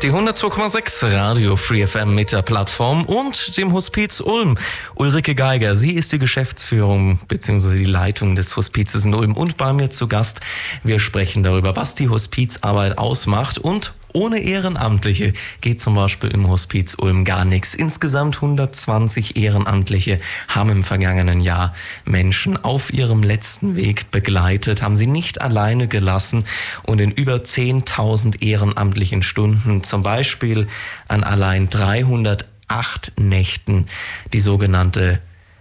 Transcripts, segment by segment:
Die 102,6 Radio Free FM mit der Plattform und dem Hospiz Ulm. Ulrike Geiger, sie ist die Geschäftsführung bzw. die Leitung des Hospizes in Ulm und bei mir zu Gast. Wir sprechen darüber, was die Hospizarbeit ausmacht, und ohne Ehrenamtliche geht zum Beispiel im Hospiz Ulm gar nichts. Insgesamt 120 Ehrenamtliche haben im vergangenen Jahr Menschen auf ihrem letzten Weg begleitet, haben sie nicht alleine gelassen und in über 10.000 ehrenamtlichen Stunden, zum Beispiel an allein 308 Nächten, die sogenannte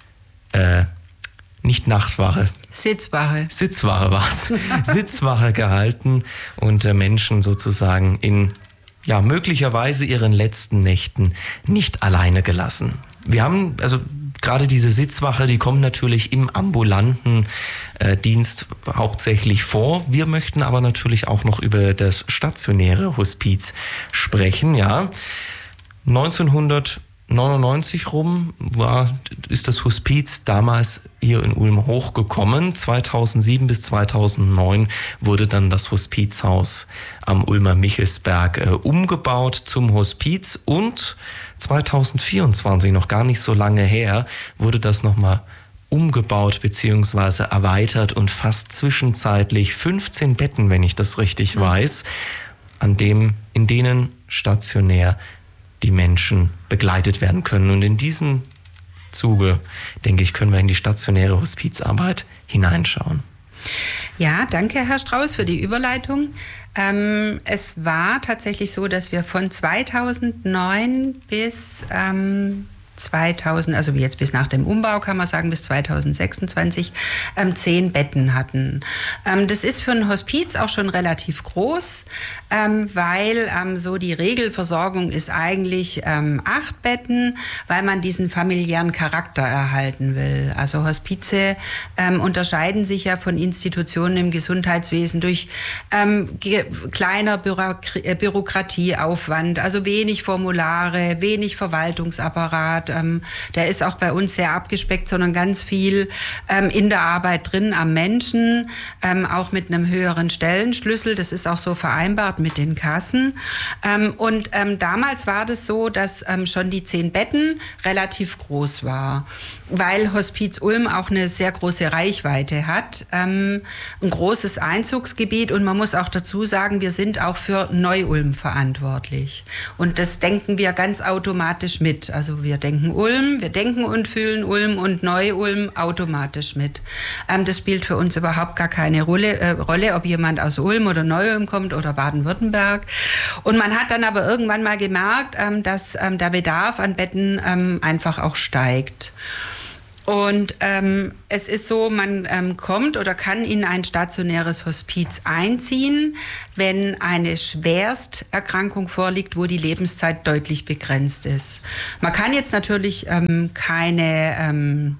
nicht Nachtwache. Sitzwache war es. Sitzwache gehalten und Menschen sozusagen in, möglicherweise ihren letzten Nächten nicht alleine gelassen. Wir haben, gerade diese Sitzwache, die kommt natürlich im ambulanten Dienst hauptsächlich vor. Wir möchten aber natürlich auch noch über das stationäre Hospiz sprechen, ja. 1999 rum ist das Hospiz damals hier in Ulm hochgekommen. 2007 bis 2009 wurde dann das Hospizhaus am Ulmer Michelsberg umgebaut zum Hospiz, und 2024, noch gar nicht so lange her, wurde das nochmal umgebaut bzw. erweitert und fast zwischenzeitlich 15 Betten, wenn ich das richtig weiß, in denen stationär die Menschen begleitet werden können. Und in diesem Zuge, denke ich, können wir in die stationäre Hospizarbeit hineinschauen. Ja, danke, Herr Strauß, für die Überleitung. Es war tatsächlich so, dass wir von 2009 bis 2000, also jetzt bis nach dem Umbau kann man sagen, bis 2026 10 Betten hatten. Das ist für ein Hospiz auch schon relativ groß, weil so die Regelversorgung ist eigentlich 8 Betten, weil man diesen familiären Charakter erhalten will. Also Hospize unterscheiden sich ja von Institutionen im Gesundheitswesen durch kleiner Bürokratieaufwand, also wenig Formulare, wenig Verwaltungsapparat. Der ist auch bei uns sehr abgespeckt, sondern ganz viel in der Arbeit drin am Menschen, auch mit einem höheren Stellenschlüssel. Das ist auch so vereinbart mit den Kassen. Und damals war das so, dass schon die 10 Betten relativ groß war, weil Hospiz Ulm auch eine sehr große Reichweite hat, ein großes Einzugsgebiet, und man muss auch dazu sagen, wir sind auch für Neu-Ulm verantwortlich. Und das denken wir ganz automatisch mit. Also wir denken Ulm, wir denken und fühlen Ulm und Neu-Ulm automatisch mit. Das spielt für uns überhaupt gar keine Rolle, ob jemand aus Ulm oder Neu-Ulm kommt oder Baden-Württemberg. Und man hat dann aber irgendwann mal gemerkt, dass der Bedarf an Betten einfach auch steigt. Und es ist so, man kommt oder kann in ein stationäres Hospiz einziehen, wenn eine Schwersterkrankung vorliegt, wo die Lebenszeit deutlich begrenzt ist. Man kann jetzt natürlich keine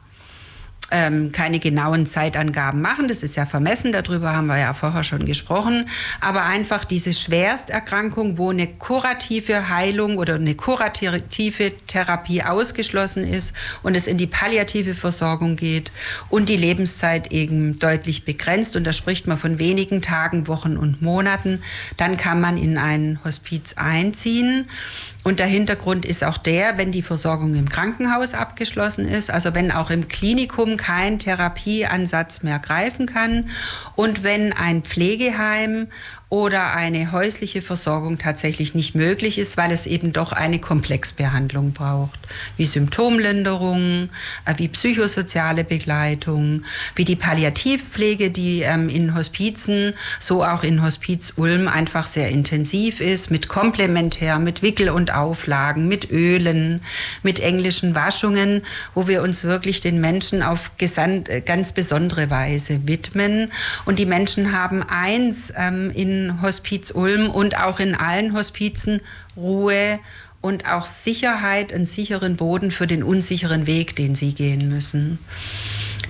genauen Zeitangaben machen, das ist ja vermessen, darüber haben wir ja vorher schon gesprochen, aber einfach diese Schwersterkrankung, wo eine kurative Heilung oder eine kurative Therapie ausgeschlossen ist und es in die palliative Versorgung geht und die Lebenszeit eben deutlich begrenzt, und da spricht man von wenigen Tagen, Wochen und Monaten, dann kann man in ein Hospiz einziehen. Und der Hintergrund ist auch der, wenn die Versorgung im Krankenhaus abgeschlossen ist, also wenn auch im Klinikum kein Therapieansatz mehr greifen kann und wenn ein Pflegeheim oder eine häusliche Versorgung tatsächlich nicht möglich ist, weil es eben doch eine Komplexbehandlung braucht, wie Symptomlinderung, wie psychosoziale Begleitung, wie die Palliativpflege, die in Hospizen, so auch in Hospiz Ulm, einfach sehr intensiv ist, mit Komplementär, mit Wickel- und Auflagen, mit Ölen, mit englischen Waschungen, wo wir uns wirklich den Menschen auf ganz besondere Weise widmen. Und die Menschen haben eins in Hospiz Ulm und auch in allen Hospizen: Ruhe und auch Sicherheit, einen sicheren Boden für den unsicheren Weg, den sie gehen müssen.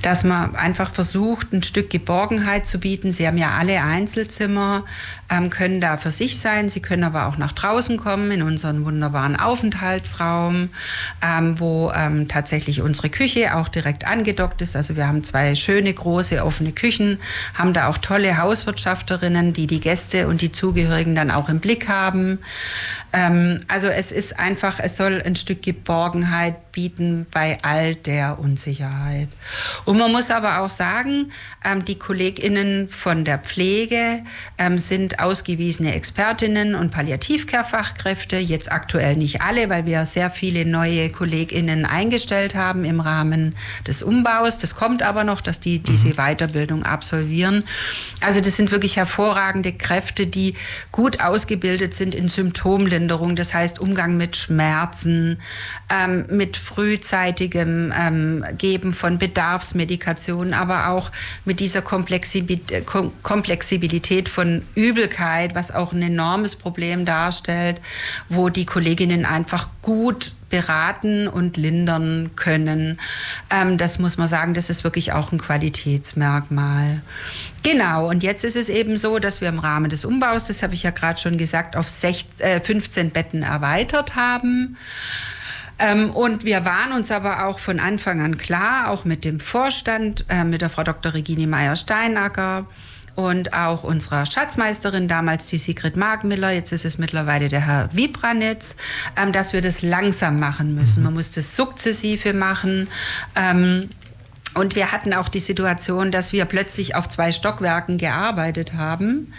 dass man einfach versucht, ein Stück Geborgenheit zu bieten. Sie haben ja alle Einzelzimmer, können da für sich sein. Sie können aber auch nach draußen kommen in unseren wunderbaren Aufenthaltsraum, wo tatsächlich unsere Küche auch direkt angedockt ist. Also wir haben 2 schöne, große, offene Küchen, haben da auch tolle Hauswirtschafterinnen, die Gäste und die Zugehörigen dann auch im Blick haben. Also es ist einfach, es soll ein Stück Geborgenheit bieten bei all der Unsicherheit. Und man muss aber auch sagen, die KollegInnen von der Pflege sind ausgewiesene Expertinnen und Palliativcare-Fachkräfte. Jetzt aktuell nicht alle, weil wir sehr viele neue KollegInnen eingestellt haben im Rahmen des Umbaus. Das kommt aber noch, dass die diese Weiterbildung absolvieren. Also das sind wirklich hervorragende Kräfte, die gut ausgebildet sind in Symptomlinderung. Das heißt Umgang mit Schmerzen, mit frühzeitigem Geben von Bedarfsmedikationen, aber auch mit dieser Komplexibilität von Übelkeit, was auch ein enormes Problem darstellt, wo die Kolleginnen einfach gut beraten und lindern können. Das muss man sagen, das ist wirklich auch ein Qualitätsmerkmal. Genau, und jetzt ist es eben so, dass wir im Rahmen des Umbaus, das habe ich ja gerade schon gesagt, auf 15 Betten erweitert haben. Und wir waren uns aber auch von Anfang an klar, auch mit dem Vorstand, mit der Frau Dr. Regine Meyer-Steinacker, und auch unserer Schatzmeisterin, damals die Sigrid Markmiller, jetzt ist es mittlerweile der Herr Wiebranitz, dass wir das langsam machen müssen. Man muss das sukzessive machen. Und wir hatten auch die Situation, dass wir plötzlich auf 2 Stockwerken gearbeitet haben.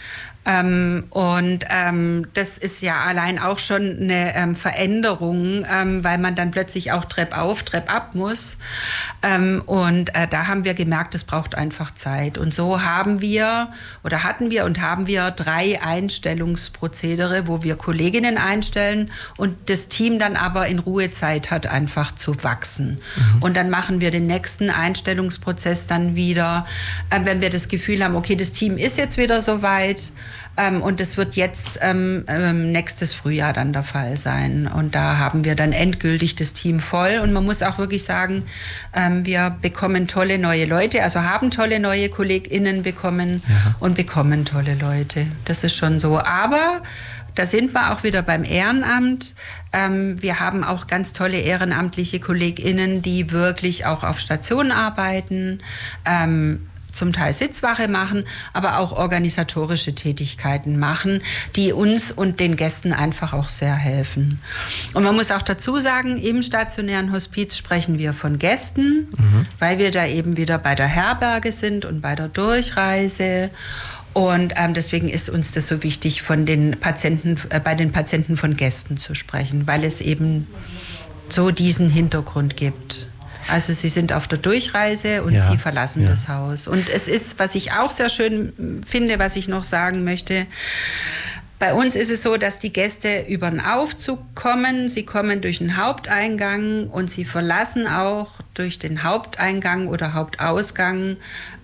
Das ist ja allein auch schon eine Veränderung, weil man dann plötzlich auch Trepp auf, Trepp ab muss. Da haben wir gemerkt, es braucht einfach Zeit. Und so hatten wir 3 Einstellungsprozedere, wo wir Kolleginnen einstellen und das Team dann aber in Ruhe Zeit hat, einfach zu wachsen. Und dann machen wir den nächsten Einstellungsprozess dann wieder, wenn wir das Gefühl haben, okay, das Team ist jetzt wieder soweit. Und das wird jetzt nächstes Frühjahr dann der Fall sein. Und da haben wir dann endgültig das Team voll. Und man muss auch wirklich sagen, wir bekommen tolle neue Leute, also haben tolle neue KollegInnen bekommen und bekommen tolle Leute. Das ist schon so. Aber da sind wir auch wieder beim Ehrenamt. Wir haben auch ganz tolle ehrenamtliche KollegInnen, die wirklich auch auf Station arbeiten, zum Teil Sitzwache machen, aber auch organisatorische Tätigkeiten machen, die uns und den Gästen einfach auch sehr helfen. Und man muss auch dazu sagen, im stationären Hospiz sprechen wir von Gästen, weil wir da eben wieder bei der Herberge sind und bei der Durchreise. Und deswegen ist uns das so wichtig, bei den Patienten von Gästen zu sprechen, weil es eben so diesen Hintergrund gibt. Also sie sind auf der Durchreise und sie verlassen das Haus. Und es ist, was ich auch sehr schön finde, was ich noch sagen möchte, bei uns ist es so, dass die Gäste über den Aufzug kommen. Sie kommen durch den Haupteingang und sie verlassen auch durch den Haupteingang oder Hauptausgang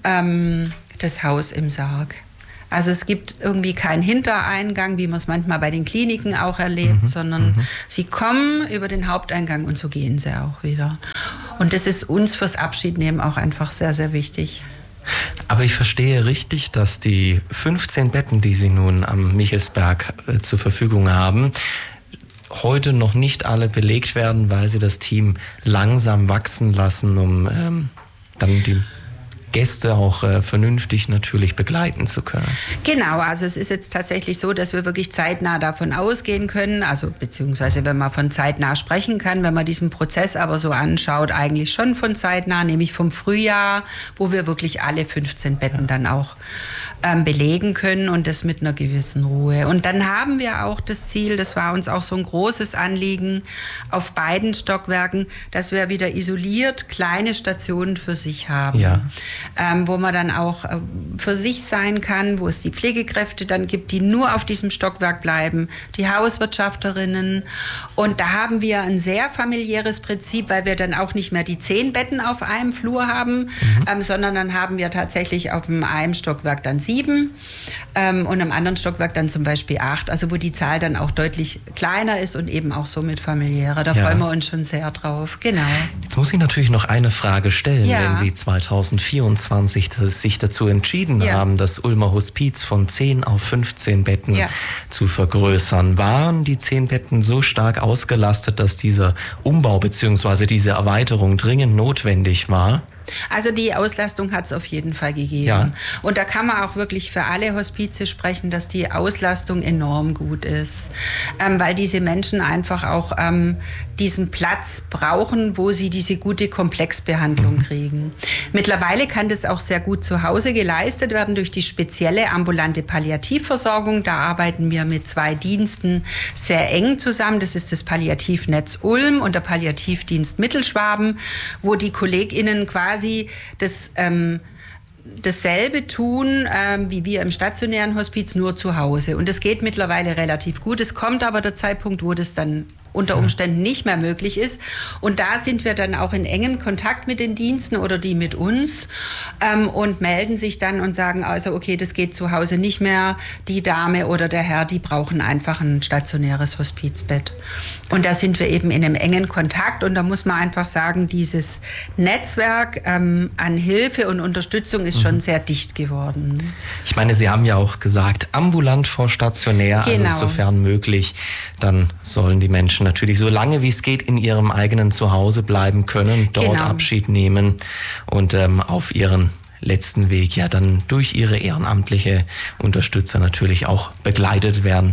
das Haus im Sarg. Also es gibt irgendwie keinen Hintereingang, wie man es manchmal bei den Kliniken auch erlebt, sondern sie kommen über den Haupteingang und so gehen sie auch wieder. Und das ist uns fürs Abschiednehmen auch einfach sehr, sehr wichtig. Aber ich verstehe richtig, dass die 15 Betten, die Sie nun am Michelsberg zur Verfügung haben, heute noch nicht alle belegt werden, weil Sie das Team langsam wachsen lassen, um dann die Gäste auch vernünftig natürlich begleiten zu können. Genau, also es ist jetzt tatsächlich so, dass wir wirklich zeitnah davon ausgehen können, also beziehungsweise wenn man von zeitnah sprechen kann, wenn man diesen Prozess aber so anschaut, eigentlich schon von zeitnah, nämlich vom Frühjahr, wo wir wirklich alle 15 Betten dann auch belegen können und das mit einer gewissen Ruhe. Und dann haben wir auch das Ziel, das war uns auch so ein großes Anliegen auf beiden Stockwerken, dass wir wieder isoliert kleine Stationen für sich haben. Ja. Wo man dann auch für sich sein kann, wo es die Pflegekräfte dann gibt, die nur auf diesem Stockwerk bleiben, die Hauswirtschafterinnen. Und da haben wir ein sehr familiäres Prinzip, weil wir dann auch nicht mehr die 10 Betten auf einem Flur haben, sondern dann haben wir tatsächlich auf einem Stockwerk dann 7 und am anderen Stockwerk dann zum Beispiel 8, also wo die Zahl dann auch deutlich kleiner ist und eben auch somit familiärer. Da freuen wir uns schon sehr drauf, genau. Jetzt muss ich natürlich noch eine Frage stellen, wenn Sie 2024 sich dazu entschieden haben, das Ulmer Hospiz von 10 auf 15 Betten zu vergrößern. Waren die 10 Betten so stark ausgelastet, dass dieser Umbau bzw. diese Erweiterung dringend notwendig war? Also die Auslastung hat es auf jeden Fall gegeben. Ja. Und da kann man auch wirklich für alle Hospize sprechen, dass die Auslastung enorm gut ist. Weil diese Menschen einfach auch diesen Platz brauchen, wo sie diese gute Komplexbehandlung kriegen. Mittlerweile kann das auch sehr gut zu Hause geleistet werden durch die spezielle ambulante Palliativversorgung. Da arbeiten wir mit 2 Diensten sehr eng zusammen. Das ist das Palliativnetz Ulm und der Palliativdienst Mittelschwaben, wo die KollegInnen quasi dasselbe tun, wie wir im stationären Hospiz, nur zu Hause. Und das geht mittlerweile relativ gut. Es kommt aber der Zeitpunkt, wo das dann unter Umständen nicht mehr möglich ist. Und da sind wir dann auch in engem Kontakt mit den Diensten oder die mit uns und melden sich dann und sagen, also okay, das geht zu Hause nicht mehr. Die Dame oder der Herr, die brauchen einfach ein stationäres Hospizbett. Und da sind wir eben in einem engen Kontakt. Und da muss man einfach sagen, dieses Netzwerk an Hilfe und Unterstützung ist schon sehr dicht geworden. Ich meine, Sie haben ja auch gesagt, ambulant vor stationär, also sofern möglich, dann sollen die Menschen natürlich so lange wie es geht in ihrem eigenen Zuhause bleiben können, dort Abschied nehmen und auf ihren letzten Weg ja dann durch ihre ehrenamtliche Unterstützer natürlich auch begleitet werden.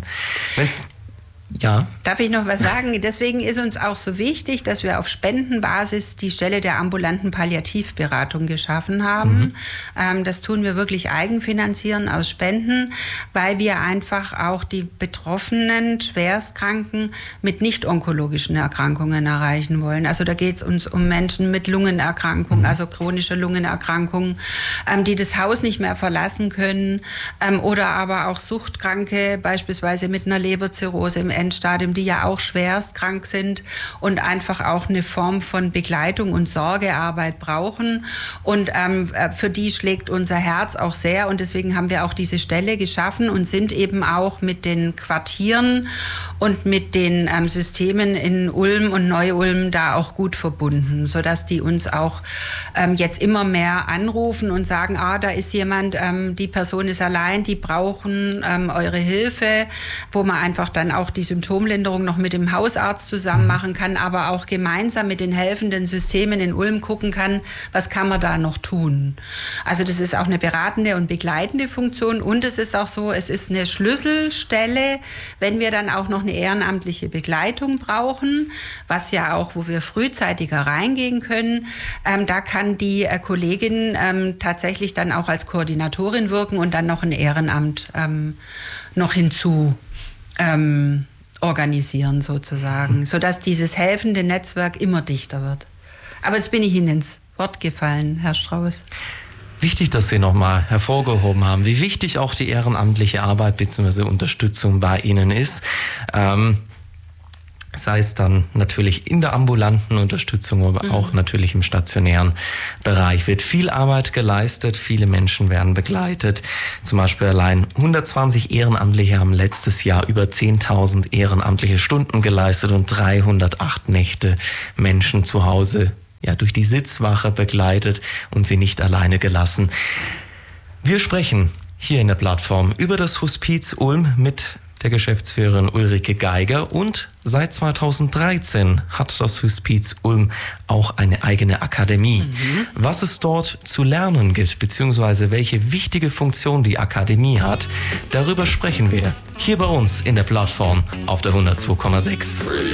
Darf ich noch was sagen? Deswegen ist uns auch so wichtig, dass wir auf Spendenbasis die Stelle der ambulanten Palliativberatung geschaffen haben. Das tun wir wirklich eigenfinanzieren aus Spenden, weil wir einfach auch die betroffenen Schwerstkranken mit nicht-onkologischen Erkrankungen erreichen wollen. Also da geht es uns um Menschen mit Lungenerkrankungen, also chronische Lungenerkrankungen, die das Haus nicht mehr verlassen können oder aber auch Suchtkranke, beispielsweise mit einer Leberzirrhose im Endstadium, die ja auch schwerst krank sind und einfach auch eine Form von Begleitung und Sorgearbeit brauchen. Und für die schlägt unser Herz auch sehr. Und deswegen haben wir auch diese Stelle geschaffen und sind eben auch mit den Quartieren und mit den Systemen in Ulm und Neu-Ulm da auch gut verbunden, sodass die uns auch jetzt immer mehr anrufen und sagen, da ist jemand, die Person ist allein, die brauchen eure Hilfe, wo man einfach dann auch die Symptomlinderung noch mit dem Hausarzt zusammen machen kann, aber auch gemeinsam mit den helfenden Systemen in Ulm gucken kann, was kann man da noch tun. Also das ist auch eine beratende und begleitende Funktion und es ist auch so, es ist eine Schlüsselstelle, wenn wir dann auch noch eine ehrenamtliche Begleitung brauchen, was ja auch, wo wir frühzeitiger reingehen können, da kann die Kollegin tatsächlich dann auch als Koordinatorin wirken und dann noch ein Ehrenamt noch hinzu organisieren sozusagen, sodass dieses helfende Netzwerk immer dichter wird. Aber jetzt bin ich Ihnen ins Wort gefallen, Herr Strauß. Wichtig, dass Sie nochmal hervorgehoben haben, wie wichtig auch die ehrenamtliche Arbeit bzw. Unterstützung bei Ihnen ist. Sei es dann natürlich in der ambulanten Unterstützung, aber auch natürlich im stationären Bereich wird viel Arbeit geleistet, viele Menschen werden begleitet. Zum Beispiel allein 120 Ehrenamtliche haben letztes Jahr über 10.000 ehrenamtliche Stunden geleistet und 308 Nächte Menschen zu Hause durch die Sitzwache begleitet und sie nicht alleine gelassen. Wir sprechen hier in der Plattform über das Hospiz Ulm mit der Geschäftsführerin Ulrike Geiger und seit 2013 hat das Hospiz Ulm auch eine eigene Akademie. Was es dort zu lernen gibt, beziehungsweise welche wichtige Funktion die Akademie hat, darüber sprechen wir hier bei uns in der Plattform auf der 102,6.